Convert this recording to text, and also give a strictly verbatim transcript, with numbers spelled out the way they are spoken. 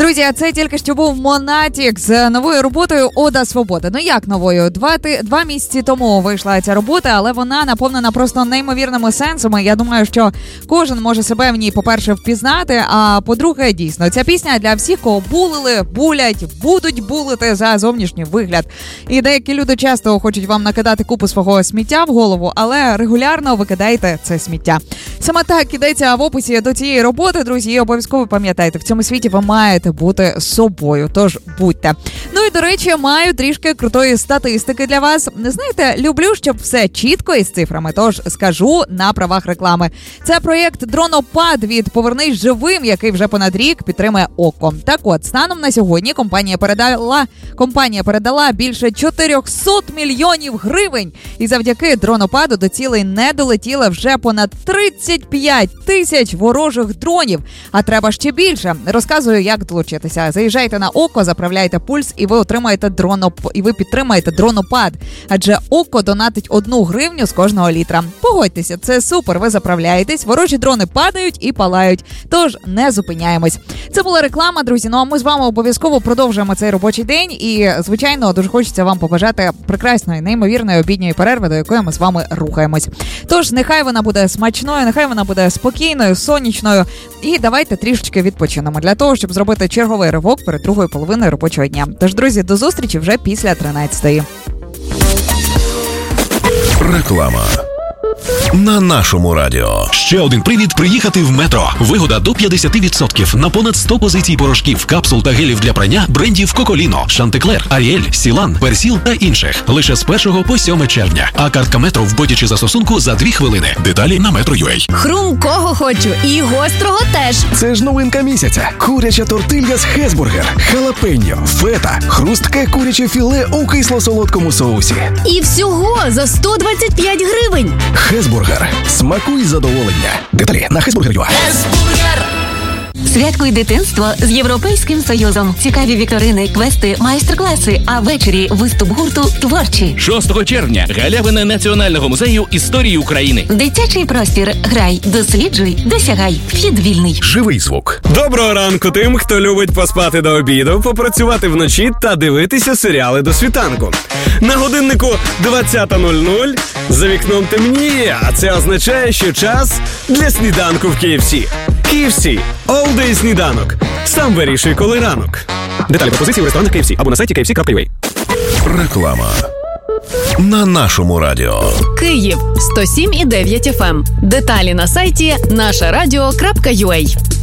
Друзі, а це тільки що був Монатік з новою роботою «Ода свободи». Ну як новою? Два, ти, два місяці тому вийшла ця робота, але вона наповнена просто неймовірними сенсами. Я думаю, що кожен може себе в ній, по-перше, впізнати, а по-друге, дійсно, ця пісня для всіх, кого булили, булять, будуть булити за зовнішній вигляд. І деякі люди часто хочуть вам накидати купу свого сміття в голову, але регулярно викидаєте це сміття. Саме так ідеться в описі до цієї роботи, друзі, і обов'язково пам'ятайте, в цьому світі ви маєте бути собою, тож будьте. Ну і, до речі, маю трішки крутої статистики для вас. Не знаєте, люблю, щоб все чітко із цифрами, тож скажу на правах реклами. Це проєкт «Дронопад» від «Повернись живим», який вже понад рік підтримує ОКО. Так от, станом на сьогодні компанія передала, компанія передала більше чотириста мільйонів гривень. І завдяки «Дронопаду» до цілей не долетіло вже понад тридцять п'ять тисяч ворожих дронів. А треба ще більше. Розказую, як долучитися. Заїжджайте на ОКО, заправляйте пульс, і ви отримаєте дроноп... і ви підтримаєте «Дронопад». Адже ОКО донатить одну гривню з кожного літра. Погодьтеся, це супер. Ви заправляєтесь, ворожі дрони падають і палають. Тож не зупиняємось. Це була реклама, друзі. Ну а ми з вами обов'язково продовжуємо цей робочий день. І, звичайно, дуже хочеться вам побажати прекрасної, неймовірної обідньої перерви, до якої ми з вами рухаємось. Тож нехай вона буде смачною, нехай вона буде спокійною, сонячною. І давайте трішечки відпочинемо для того, щоб зробити черговий ривок перед другою половиною робочого дня. Тож, друзі, до зустрічі вже після тринадцятої. Реклама на нашому радіо. Ще один привід приїхати в Метро. Вигода до п'ятдесят відсотків на понад сто позицій порошків, капсул та гелів для прання брендів Коколіно, Шантеклер, Аріель, Сілан, Персіл та інших. Лише з першого по сьоме червня. А картка Метро в боті чи застосунку за дві хвилини. Деталі на Метро.ua. Хрумкого хочу і гострого теж. Це ж новинка місяця. Куряча тортилья з Хесбургер, халапеньо, фета, хрустке куряче філе у кисло-солодкому соусі. І всього за сто двадцять п'ять гривень. Хесбургер. Смакуй задоволення. Деталі на хесбургер.ua. Святкуй дитинство з Європейським Союзом. Цікаві вікторини, квести, майстер-класи, а ввечері виступ гурту «Творчі». шостого червня. Галявина Національного музею історії України. Дитячий простір. Грай, досліджуй, досягай. Вхід вільний. Живий звук. Доброго ранку тим, хто любить поспати до обіду, попрацювати вночі та дивитися серіали до світанку. На годиннику двадцята нуль нуль, за вікном темніє, а це означає, що час для сніданку в кей еф сі. кей еф сі. All day сніданок. Сам вирішуй, коли ранок. Деталі пропозиції у ресторанах кей еф сі або на сайті кей еф сі крапка ю а. Реклама на нашому радіо. Київ сто сім і дев'ять еф ем. Деталі на сайті наша радіо крапка ю а.